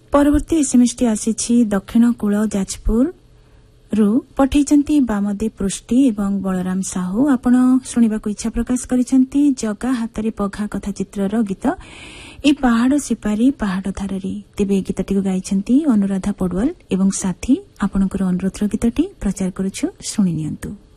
परवर्ती SMS T आसी दक्षिण कूल जाजपुर रु पठेइचंती बामदेव पृष्टि एवं बलराम साहू आपण शुणिबाकु इच्छा प्रकाश करिसंती जगा हातरे पघा कथा चित्रर गीत ए पहाड़ सिपारी पहाड़ धाररी तेबे गीतटी गाइछंती अनुराधा पडवाल एवं साथी आपणकर अनुरोधर गीतटी प्रचार करूछु शुणी नियंतु।